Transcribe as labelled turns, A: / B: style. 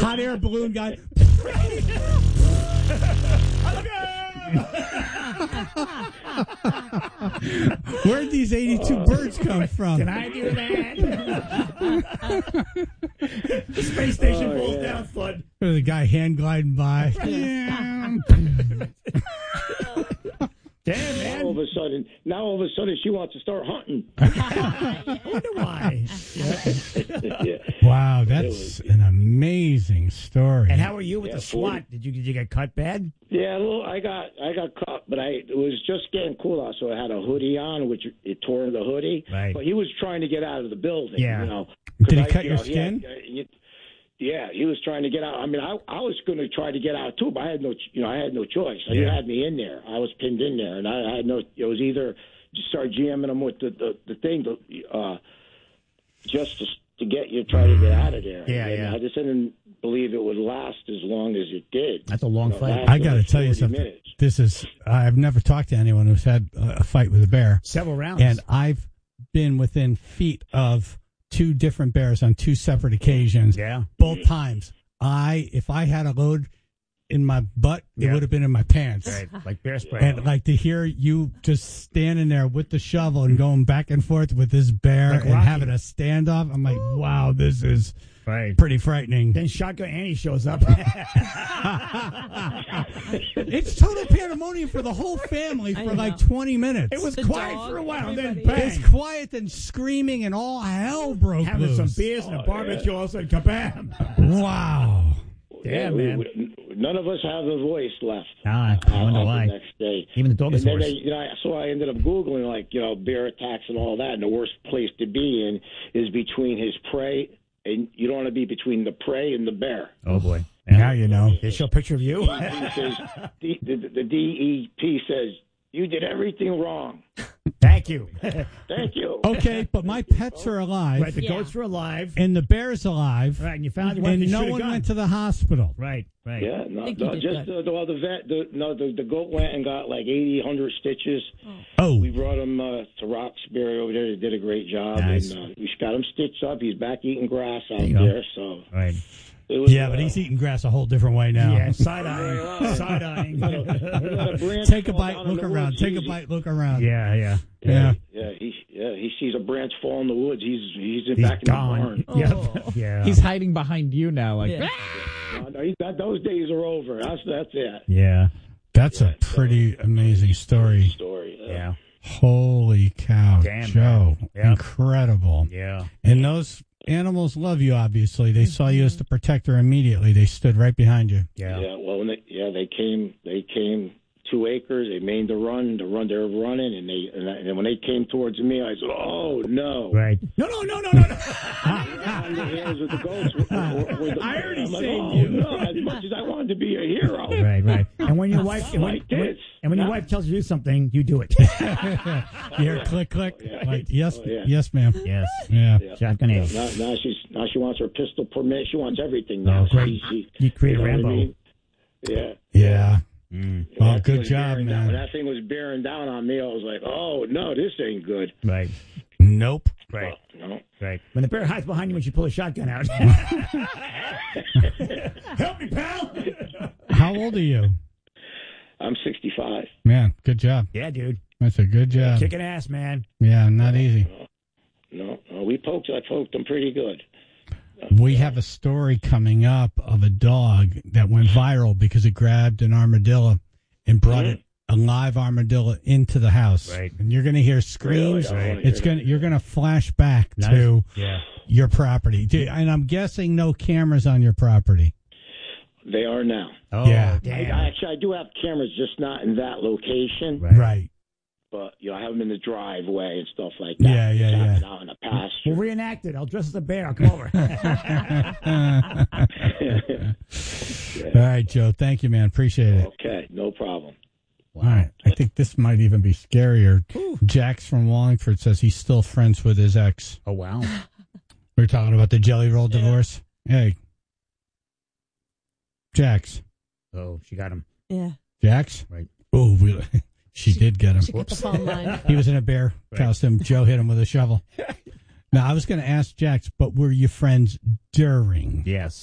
A: hot air balloon guy. Where'd these 82 birds come from?
B: Can I do that? The space station falls down, Flood.
A: The guy hand gliding by.
B: Damn, man.
C: Now all of a sudden, she wants to start hunting.
B: I wonder why.
C: Yeah.
A: Wow, that's an amazing story.
B: And how are you with the
C: 40.
B: SWAT? Did you get cut bad?
C: Yeah, well, I got caught, but it was just getting cool out, so I had a hoodie on, which it tore the hoodie.
B: Right.
C: But he was trying to get out of the building.
B: Yeah.
C: You know,
A: Did he cut your skin?
C: Yeah, he was trying to get out. I mean, I was going to try to get out too, but I had no choice. He had me in there. I was pinned in there, and I had no. It was either just start jamming him with the thing, just to get you try to get out of there.
B: Yeah,
C: and
B: yeah.
C: I just didn't believe it would last as long as it did.
B: That's a long fight.
A: I got to tell you something. I've never talked to anyone who's had a fight with a bear.
B: Several rounds.
A: And I've been within feet of 2 different bears on 2 separate occasions.
B: Yeah.
A: Both times. If I had a load in my butt, it would have been in my pants.
B: Right, like bear spray.
A: And like to hear you just standing there with the shovel and going back and forth with this bear
B: Like
A: and
B: Rocky.
A: having a standoff, I'm like, wow, this is
B: right.
A: pretty frightening.
B: Then Shotgun Annie shows up.
A: It's total pandemonium for the whole family for like 20 minutes.
B: It was
D: The
B: quiet
D: dog,
B: for a while, and then
D: everybody.
B: bang.
A: It's quiet, then screaming, and all hell broke
B: Having
A: loose.
B: some beers and a barbecue, all of a sudden, kabam.
A: Wow.
B: Yeah, man.
C: None of us have a voice left.
B: Nah, I wonder
C: on
B: why.
C: The next day.
B: Even the dog is
C: And then
B: hoarse.
C: so I ended up Googling, bear attacks and all that, and the worst place to be in is between his prey, and you don't want to be between the prey and the bear.
B: Oh, boy.
A: Now you know.
B: They show a picture of you?
C: He says, the DEP says, you did everything wrong.
B: Thank you.
C: Thank you.
A: Okay, but my pets are alive,
B: Right, the
D: Yeah.
B: goats were alive.
A: and the bear's alive,
B: Right, and you found your weapon.
A: and
B: You
A: no
B: shoot a
A: one
B: gun.
A: went to the hospital.
B: Right, right.
C: Yeah, no,
D: think you did
C: just
D: good.
C: the vet. The goat went and got like 80, 100 stitches.
A: Oh,
C: We brought him to Roxbury over there. They did a great job.
B: Nice.
C: And we got him stitched up. He's back eating grass out
B: you go.
C: there. So
B: Right.
C: it was,
A: yeah, but he's eating grass a whole different way now.
B: Yeah, side-eyeing. Side-eyeing.
A: Take a bite, look around. Take a bite, look around.
B: Yeah, yeah.
A: Yeah.
C: He sees a branch fall in the woods. He's
B: He's
C: back in
B: gone.
C: the barn.
B: Yeah. Yeah.
E: He's hiding behind you now. Like,
D: Yeah.
C: Those days are over. That's it.
B: Yeah.
A: That's a pretty amazing story.
C: Story.
B: Yeah.
A: Holy cow,
B: Damn,
A: Joe.
B: man. Yep.
A: Incredible.
B: Yeah.
A: And those animals love you, obviously. They saw you as the protector immediately. They stood right behind you.
B: Yeah.
C: Yeah. Well, when they came 2 acres. They made the run. They were running, and then when they came towards me, I said, "Oh no!"
B: Right. No.
C: On the hands with the goats.
A: I already
C: I'm like,
A: saved
C: oh,
A: you.
C: No, as much as I wanted to be a hero.
B: Right. And when your wife
C: like this.
B: when your wife tells you to do something, you do it.
A: You hear click, click.
C: Yeah.
A: Like, yes,
C: Oh, yeah.
A: yes, ma'am.
B: Yes.
A: Yeah.
B: Shotgun
C: Yeah,
B: Annie.
C: now she wants her pistol permit. She wants everything now.
B: Oh, great. You create a
C: know what I
B: Rambo.
C: mean? Yeah.
A: Yeah.
B: Mm.
A: Well,
C: That
A: good
C: was
A: job,
C: bearing down.
A: man.
C: When that thing was bearing down on me, I was like, "Oh no, this ain't good."
B: Right.
A: Nope.
B: Right.
C: No.
B: Right. When the bear hides behind you when you pull a shotgun out. Help me, pal.
A: How old are you?
C: I'm 65.
A: Man, good job.
B: Yeah, dude.
A: That's a good job.
B: Kicking ass, man.
A: Yeah, not easy.
C: No, I poked them pretty good.
A: We have a story coming up of a dog that went viral because it grabbed an armadillo and brought it, a live armadillo, into the house.
B: Right.
A: And you're going to hear screams.
C: Really? I wanna
A: It's
C: hear
A: going. You're going to flash back
B: Nice.
A: to
B: Yeah.
A: your property. And I'm guessing no cameras on your property.
C: They are now.
B: Oh,
A: Yeah.
B: damn.
C: I do have cameras, just not in that location.
A: Right.
C: But I have them in the driveway and stuff like that.
A: Yeah, yeah, yeah.
C: Out in the pasture.
B: We'll reenact it. I'll dress as a bear. I'll come over.
A: All right, Joe. Thank you, man. Appreciate it.
C: Okay, no problem.
A: All right. I think this might even be scarier. Jax from Wallingford says he's still friends with his ex.
B: Oh, wow.
A: We were talking about the Jelly Roll divorce. Hey. Jax.
B: Oh, she got him.
D: Yeah.
A: Jax?
B: Right.
A: Oh, she did get him.
D: She got the phone line.
A: He was in a bear costume. Joe hit him with a shovel. Now, I was going to ask Jax, but were you friends during?
B: Yes.